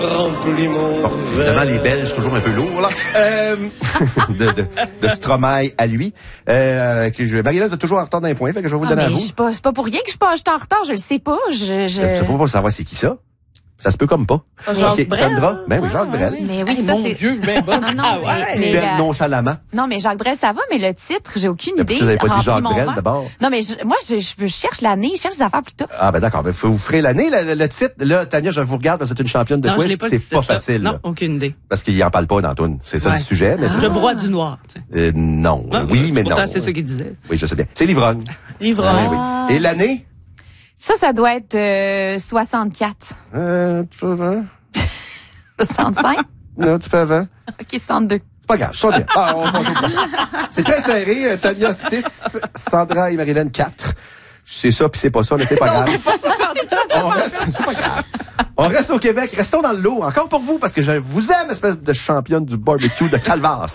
Remplis mon Bon, évidemment, les Belges, toujours un peu lourds, là. de Stromae à lui. Marie-Hélène, vous êtes toujours en retard d'un point, fait que je vais vous le donner à vous. C'est pas pour rien que je suis en retard, je le sais pas. Je sais pas pour savoir c'est qui ça. Ça se peut comme pas. Jacques Brel. Sandra? Ben oui, Jacques Brel. Mais oui, Ça, mon c'est Dieu. bien bon. C'était nonchalamment. Non, mais Jacques Brel, ça va, mais le titre, j'ai aucune idée. Vous n'avez pas dit Remplis Jacques mon Brel verre. d'abord? Non, mais moi, je cherche l'année, je cherche des affaires plus tôt. Ah, ben d'accord. Ben, vous ferez l'année, le titre. Là, Tania, je vous regarde parce que c'est une championne de Non, je quiz. l'ai pas C'est dit pas ça. facile. Non, là. aucune idée. Parce qu'il en parle pas dans la toune. C'est ça Ouais. le sujet. Mais Je broie du noir. Tu sais. non. Oui, mais non. Pourtant, c'est ça qu'il disait. Oui, je sais bien. C'est l'ivrogne. L'ivrogne. Ah, oui. Et l'année? Ça doit être 64. Tu peux avant? 65? Non, tu peux avant? OK, 62. C'est pas grave, ça va bien. Ah, on passe au prochain. C'est très serré. Tania 6, Sandra et Marie-Hélène 4. C'est ça, puis c'est pas ça, mais c'est pas grave. C'est pas ça. C'est pas grave. On reste au Québec. Restons dans le lot. Encore pour vous, parce que je vous aime, espèce de championne du barbecue de Calvas.